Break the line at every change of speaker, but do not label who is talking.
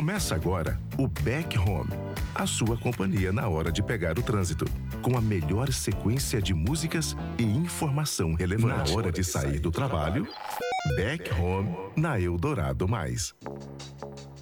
Começa agora o Back Home, a sua companhia na hora de pegar o trânsito, com a melhor sequência de músicas e informação relevante. Na hora de sair do trabalho, Back Home na Eldorado Mais.